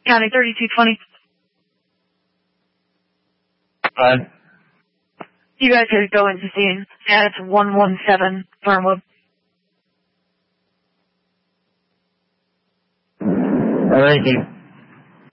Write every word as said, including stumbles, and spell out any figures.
County thirty-two twenty. Fine. You guys are going to scene. Status one one seven, Fernwood. Thank you.